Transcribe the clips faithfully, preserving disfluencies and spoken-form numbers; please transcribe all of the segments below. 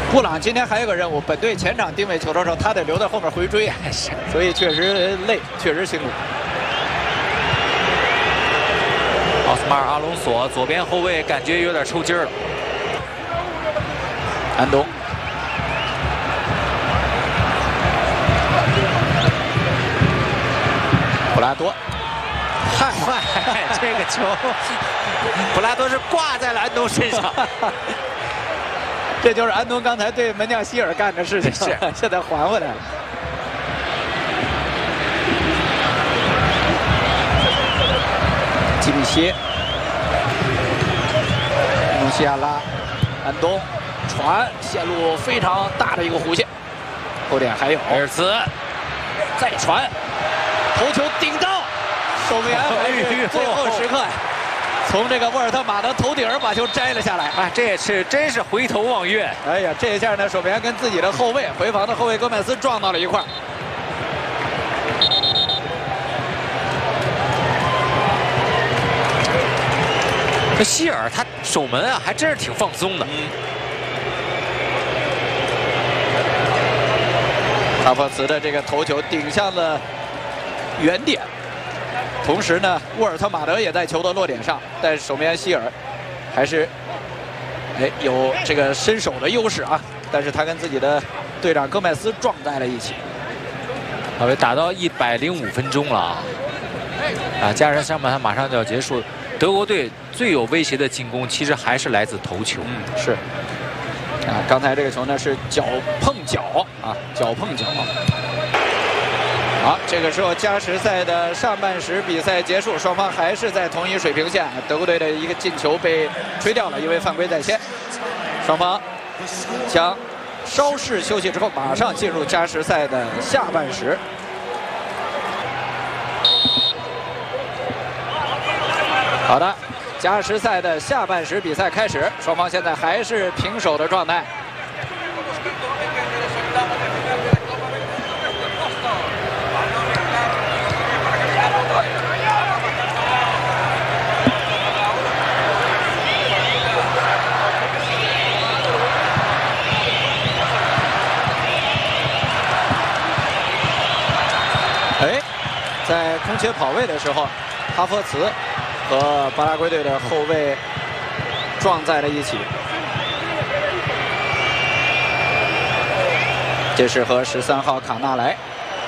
布朗今天还有个任务，本队前场定位球的时候，他得留在后面回追啊，所以确实累，确实辛苦。 奥斯马尔·阿隆索左边后卫感觉有点抽筋了。 安东，普拉多， 嗨，这个球，普拉多是挂在了安东身上。 这就是安东刚才对门将希尔干的事情，是现在还回来了。基米希，穆西亚拉，安东传线路非常大的一个弧线，后点还有埃尔茨， 再传，头球顶到，守门员还是最后时刻呀。从这个沃尔特马的头顶把球摘了下来， 哎，这也是真是回头望月。 哎呀，这一下呢，守门员跟自己的后卫回防的后卫戈麦斯撞到了一块儿。 这希尔他守门啊，还真是挺放松的。 嗯。卡珀茨的这个头球顶向了原点。同时呢，沃尔特马德也在球的落点上，但是守门员希尔还是哎有这个身手的优势啊，但是他跟自己的队长戈麦斯撞在了一起。 好，打到一百零五分钟了啊！啊，加时上半场马上就要结束，德国队最有威胁的进攻其实还是来自头球。 嗯，是。啊，刚才这个球呢是脚碰脚啊，脚碰脚。好，这个时候加时赛的上半时比赛结束，双方还是在同一水平线。德国队的一个进球被吹掉了，因为犯规在先。双方将稍事休息之后，马上进入加时赛的下半时。好的，加时赛的下半时比赛开始，双方现在还是平手的状态。哎，在空切跑位的时候，哈弗茨和巴拉圭队的后卫撞在了一起。这是和十三号卡纳莱。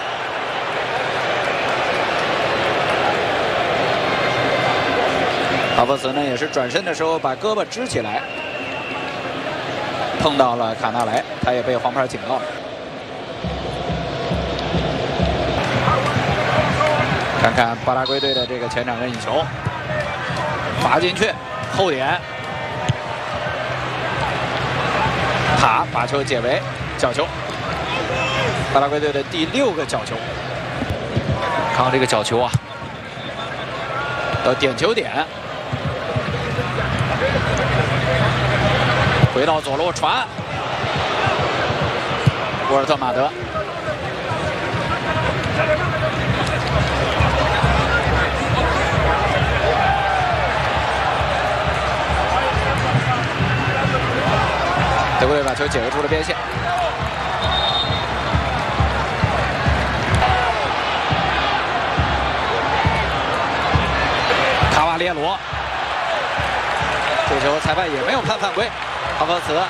哈弗茨呢也是转身的时候把胳膊支起来，碰到了卡纳莱，他也被黄牌警告了。看看巴拉圭队的这个前场任意球，罚进去，后点，塔把球解围，角球。巴拉圭队的第六个角球， 看看这个角球啊， 到点球点，回到左路传，沃尔特马德。德国队把球解围出了边线，卡瓦列罗，这球裁判也没有判犯规。哈弗茨，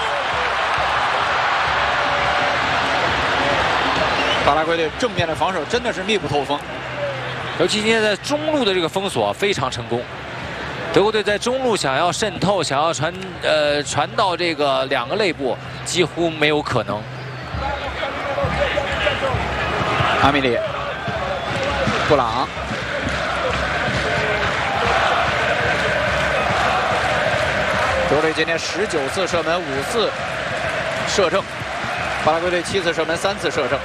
巴拉圭队正面的防守真的是密不透风， 尤其今天在中路的这个封锁非常成功。德国队在中路想要渗透，想要传呃传到这个两个肋部，几乎没有可能。 阿米里，布朗，德国队今天十九次射门，五次射正；巴拉圭队七次射门，三次射正。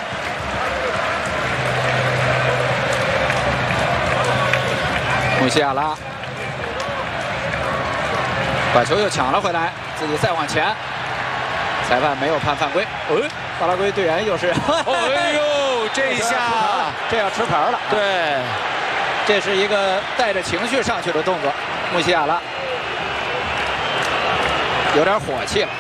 穆西亚拉。把球又抢了回来，自己再往前，裁判没有判犯规。哦，巴拉圭队员又是， 哎呦，这一下这要吃牌了。 对， 这是一个带着情绪上去的动作。穆西亚拉有点火气了。